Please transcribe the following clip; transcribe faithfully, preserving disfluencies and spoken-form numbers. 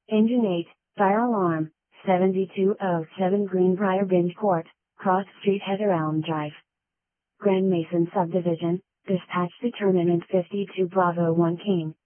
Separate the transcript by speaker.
Speaker 1: Engine eight, fire alarm, seventy-two oh seven Greenbrier Binge Court, Cross Street, Heather Elm Drive. Grand Mason Subdivision, dispatch to Tournament fifty-two Bravo one King.